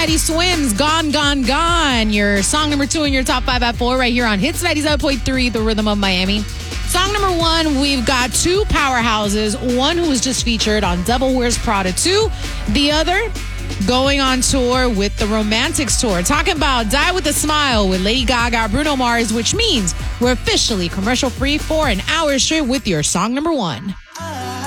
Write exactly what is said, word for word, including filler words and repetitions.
Teddy Swims, Gone, Gone, Gone. Your song number two in your top five at four right here on Hits ninety-seven point three, The Rhythm of Miami. Song number one, we've got two powerhouses. One who was just featured on Devil Wears Prada two. The other going on tour with the Romantics Tour. Talking about Die With A Smile with Lady Gaga, Bruno Mars, which means we're officially commercial free for an hour straight with your song number one.